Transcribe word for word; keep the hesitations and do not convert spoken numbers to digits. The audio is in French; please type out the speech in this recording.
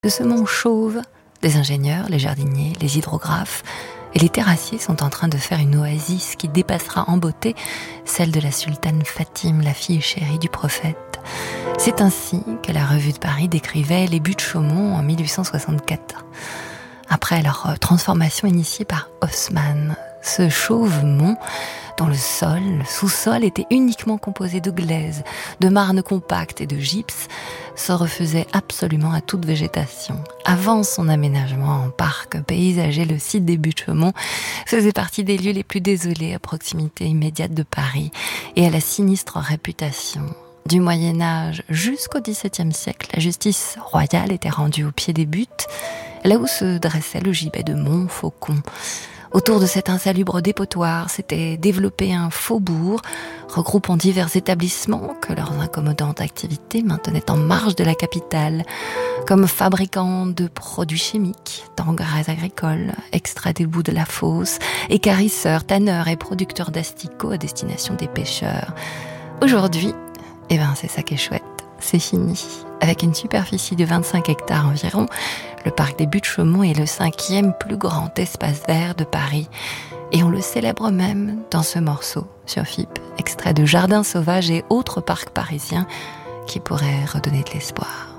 De ce mont chauve, des ingénieurs, les jardiniers, les hydrographes et les terrassiers sont en train de faire une oasis qui dépassera en beauté celle de la sultane Fatime, la fille chérie du prophète. C'est ainsi que la Revue de Paris décrivait les buttes Chaumont en mille huit cent soixante-quatre. Après leur transformation initiée par Haussmann, ce chauve mont, dont le sol, le sous-sol était uniquement composé de glaise, de marne compacte et de gypse, se refusait absolument à toute végétation. Avant son aménagement en parc paysager, le site des buttes Chaumont faisait partie des lieux les plus désolés à proximité immédiate de Paris et à la sinistre réputation. Du Moyen-Âge jusqu'au dix-septième siècle, la justice royale était rendue au pied des buttes, là où se dressait le gibet de Montfaucon. Autour de cet insalubre dépotoir s'était développé un faubourg regroupant divers établissements que leurs incommodantes activités maintenaient en marge de la capitale, comme fabricants de produits chimiques, d'engrais agricoles, extraits des boues de la fosse, équarrisseurs, tanneurs et producteurs d'asticots à destination des pêcheurs. Aujourd'hui, eh ben c'est ça qui est chouette, c'est fini. Avec une superficie de vingt-cinq hectares environ, le parc des buttes Chaumont est le cinquième plus grand espace vert de Paris. Et on le célèbre même dans ce morceau sur F I P, extrait de Jardins sauvages et autres parcs parisiens qui pourraient redonner de l'espoir.